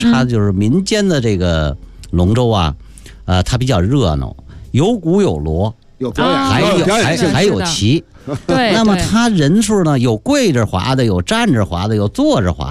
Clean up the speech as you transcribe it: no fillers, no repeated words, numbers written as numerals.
它就是民间的这个龙舟啊，它比较热闹，有鼓有锣， 有表演， 还有旗。 对， 那么它人数呢，有跪着划的，有站着划的，有坐着划的。